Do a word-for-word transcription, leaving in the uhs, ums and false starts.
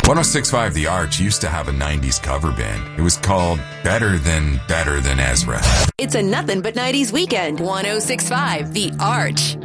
one oh six point five The Arch used to have a nineties cover band. It was called Better Than Better Than Ezra. It's a nothing but nineties weekend. one oh six point five The Arch.